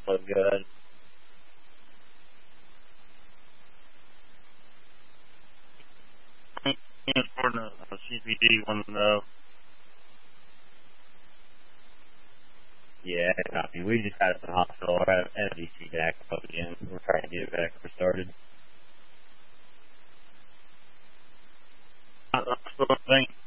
look good. Important a CPD one though. Yeah, copy. We just got at the hospital. We're at FDC back up again. We're trying to get it back started. That's the thing.